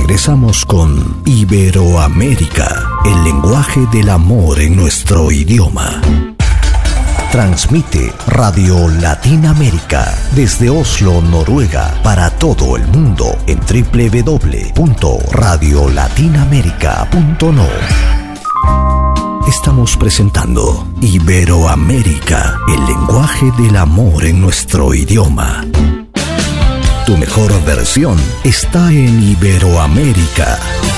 regresamos con Iberoamérica, el lenguaje del amor en nuestro idioma. Transmite Radio Latinoamérica desde Oslo, Noruega, para todo el mundo en www.radiolatinaamerica.no. Estamos presentando Iberoamérica, el lenguaje del amor en nuestro idioma. Tu mejor versión está en Iberoamérica.